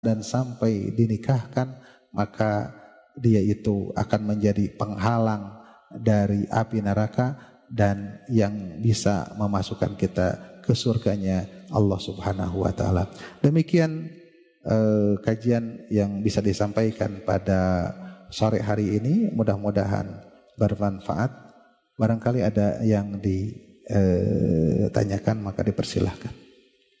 dan sampai dinikahkan, maka dia itu akan menjadi penghalang dari api neraka dan yang bisa memasukkan kita ke surganya Allah Subhanahu wa taala. Demikian kajian yang bisa disampaikan pada sore hari ini, mudah-mudahan bermanfaat. Barangkali ada yang ditanyakan maka dipersilahkan.